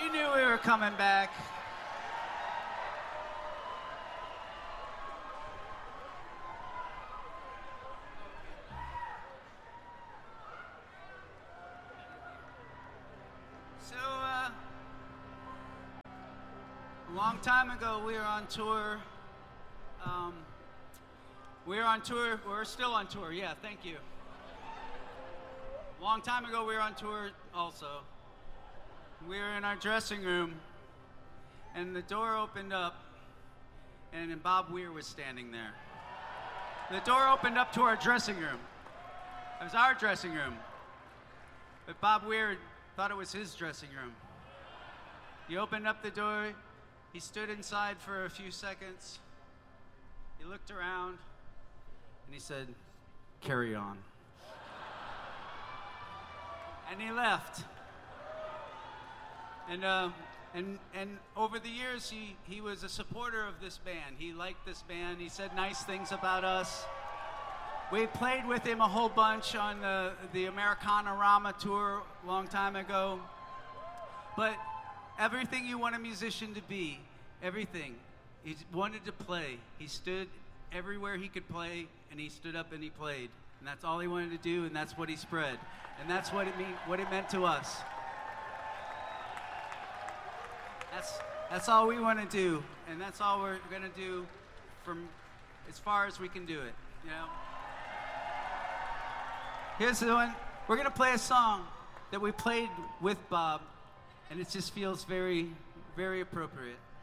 You knew we were coming back. So, a long time ago, we were on tour. We're still on tour, yeah, thank you. A long time ago, we were on tour also. We were in our dressing room, and the door opened up, and Bob Weir was standing there. The door opened up to our dressing room. It was our dressing room. But Bob Weir thought it was his dressing room. He opened up the door. He stood inside for a few seconds. He looked around, and he said, "Carry on." And he left. And over the years, he was a supporter of this band. He liked this band. He said nice things about us. We played with him a whole bunch on the Americana-Rama tour a long time ago. But everything you want a musician to be, everything, he wanted to play. He stood everywhere he could play, and he stood up and he played. And that's all he wanted to do, and that's what he spread. And that's what it meant to us. That's all we want to do, and that's all we're going to do from as far as we can do it, you know? Here's the one. We're going to play a song that we played with Bob, and it just feels very, very appropriate.